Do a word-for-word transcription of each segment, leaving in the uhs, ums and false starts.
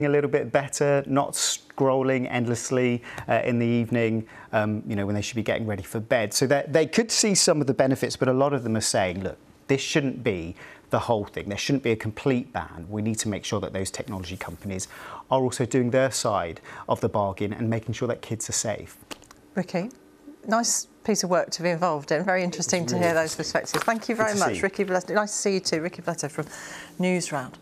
a little bit better, not scrolling endlessly uh, in the evening, um, you know, when they should be getting ready for bed. So that they could see some of the benefits, but a lot of them are saying, look, this shouldn't be the whole thing. There shouldn't be a complete ban. We need to make sure that those technology companies are also doing their side of the bargain and making sure that kids are safe. Ricky, nice piece of work to be involved in. Very interesting to hear those perspectives. Thank you very much, Ricky Valletta. Nice to see you too, Ricky Valletta from Newsround.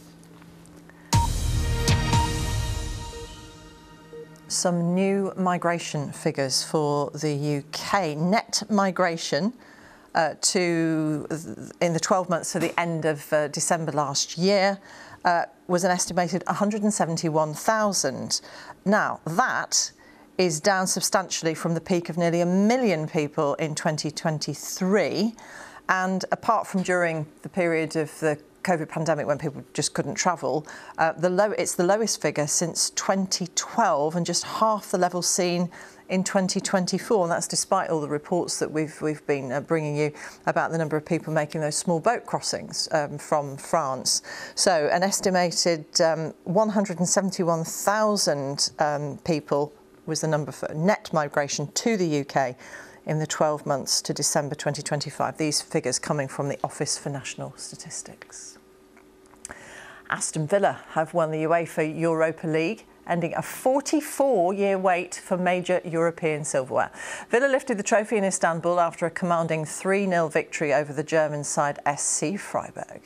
Some new migration figures for the U K. Net migration uh, to in the twelve months to the end of uh, December last year uh, was an estimated one hundred seventy-one thousand. Now that is down substantially from the peak of nearly a million people in twenty twenty-three, and apart from during the period of the COVID pandemic when people just couldn't travel, uh, the low, it's the lowest figure since twenty twelve and just half the level seen in twenty twenty-four, and that's despite all the reports that we've we've been uh, bringing you about the number of people making those small boat crossings um, from France. So an estimated um, one hundred seventy-one thousand um, people was the number for net migration to the U K in the twelve months to December twenty twenty-five. These figures coming from the Office for National Statistics. Aston Villa have won the UEFA Europa League, ending a forty-four year wait for major European silverware. Villa lifted the trophy in Istanbul after a commanding three nil victory over the German side S C Freiburg.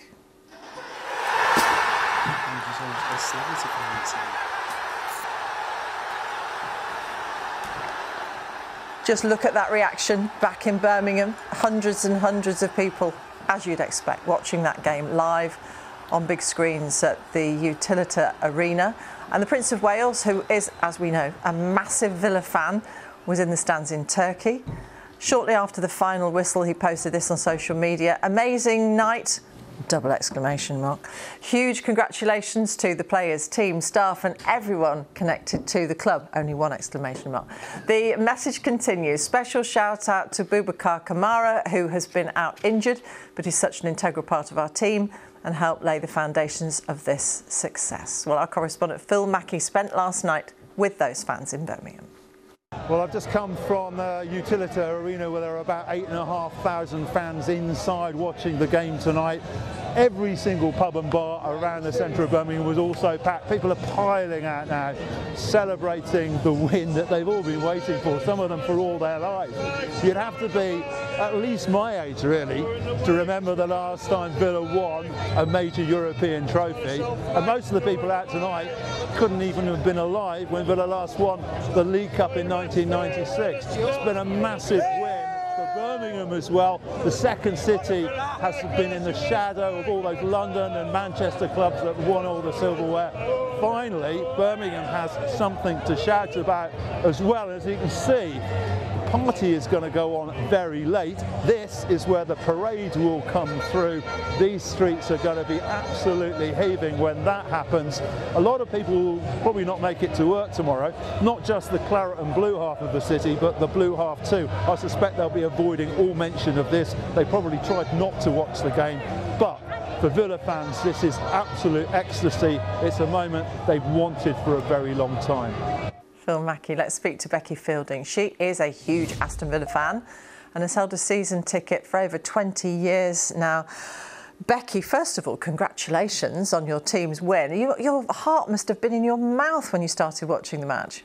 Just look at that reaction back in Birmingham. Hundreds and hundreds of people, as you'd expect, watching that game live on big screens at the Utilita Arena. And the Prince of Wales, who is, as we know, a massive Villa fan, was in the stands in Turkey. Shortly after the final whistle, he posted this on social media. Amazing night, double exclamation mark. Huge congratulations to the players, team, staff and everyone connected to the club. Only one exclamation mark. The message continues. Special shout out to Boubacar Kamara, who has been out injured, but is such an integral part of our team and helped lay the foundations of this success. Well, our correspondent Phil Mackey spent last night with those fans in Birmingham. Well, I've just come from uh, Utilita Arena where there are about eight and a half thousand fans inside watching the game tonight. Every single pub and bar around the centre of Birmingham was also packed. People are piling out now, celebrating the win that they've all been waiting for, some of them for all their lives. You'd have to be at least my age, really, to remember the last time Villa won a major European trophy. And most of the people out tonight couldn't even have been alive when Villa last won the League Cup in nineteen ninety-six. It's been a massive win for Birmingham as well. The second city has been in the shadow of all those London and Manchester clubs that won all the silverware. Finally, Birmingham has something to shout about as well. As you can see, the party is going to go on very late. This is where the parade will come through. These streets are going to be absolutely heaving when that happens. A lot of people will probably not make it to work tomorrow, not just the claret and blue half of the city, but the blue half too. I suspect they'll be avoiding all mention of this. They probably tried not to watch the game, but for Villa fans, this is absolute ecstasy. It's a moment they've wanted for a very long time. Phil Mackey, let's speak to Becky Fielding. She is a huge Aston Villa fan and has held a season ticket for over twenty years now. Becky, first of all, congratulations on your team's win. You, your heart must have been in your mouth when you started watching the match.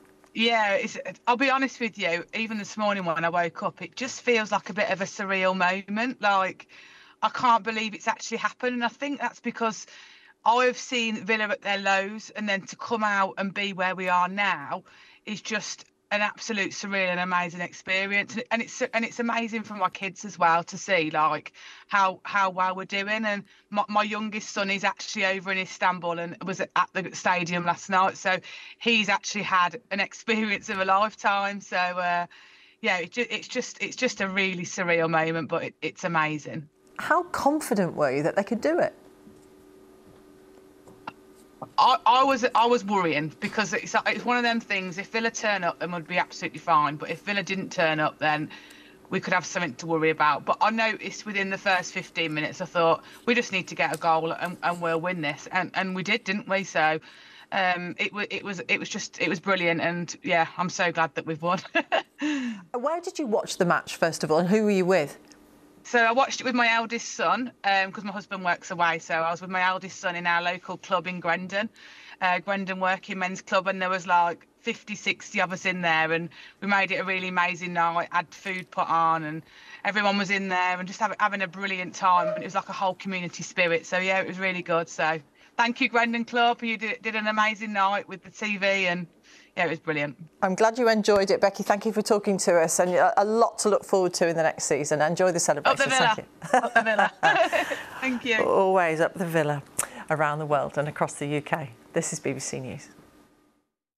Yeah, it's, I'll be honest with you, even this morning when I woke up, it just feels like a bit of a surreal moment. Like, I can't believe it's actually happened. And I think that's because I've seen Villa at their lows, and then to come out and be where we are now is just an absolute surreal and amazing experience. And it's and it's amazing for my kids as well to see like how how well we're doing. And my, my youngest son is actually over in Istanbul and was at the stadium last night, so he's actually had an experience of a lifetime. So uh, yeah, it, it's just it's just a really surreal moment, but it, it's amazing. How confident were you that they could do it? I, I was I was worrying because it's it's one of them things. If Villa turn up, then we'd be absolutely fine. But if Villa didn't turn up, then we could have something to worry about. But I noticed within the first fifteen minutes, I thought we just need to get a goal and, and we'll win this, and and we did, didn't we? So Um, it was it was it was just it was brilliant, and yeah, I'm so glad that we've won. Where did you watch the match first of all, and who were you with? So I watched it with my eldest son because um, my husband works away. So I was with my eldest son in our local club in Grendon, uh, Grendon Working Men's Club, and there was like fifty, sixty of us in there, and we made it a really amazing night. Had food put on, and everyone was in there and just have, having a brilliant time. And it was like a whole community spirit. So yeah, it was really good. So thank you, Grendon Club. You did, did an amazing night with the T V, and yeah, it was brilliant. I'm glad you enjoyed it, Becky. Thank you for talking to us, and a lot to look forward to in the next season. Enjoy the celebrations. Up the Villa. Thank you. Up the Villa. Thank you. Always up the Villa, around the world and across the U K. This is B B C News.